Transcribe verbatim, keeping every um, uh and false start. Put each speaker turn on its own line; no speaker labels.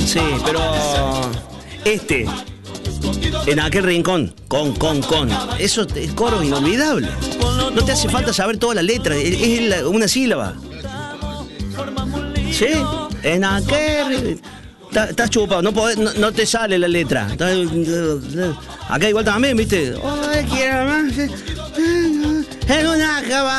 Sí, pero este, en aquel rincón, con, con, con, eso es coro inolvidable. No te hace falta saber toda la letra, es, es la, una sílaba. Sí, en aquel... Estás chupado, no, podés, no, no te sale la letra. Acá igual también, ¿viste? Oh, quiero más. En una